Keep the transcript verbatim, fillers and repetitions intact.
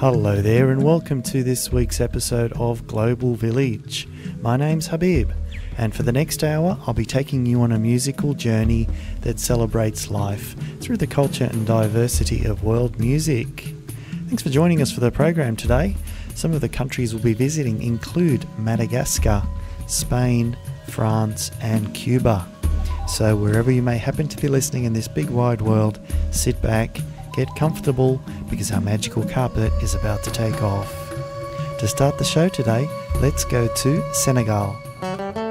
Hello there and welcome to this week's episode of Global Village. My name's Habib, and for the next hour I'll be taking you on a musical journey that celebrates life through the culture and diversity of world music. Thanks for joining us for the program today. Some of the countries we'll be visiting include Madagascar, Spain, France and Cuba. So wherever you may happen to be listening in this big wide world, sit back, get comfortable, because our magical carpet is about to take off. To start the show today, let's go to Senegal.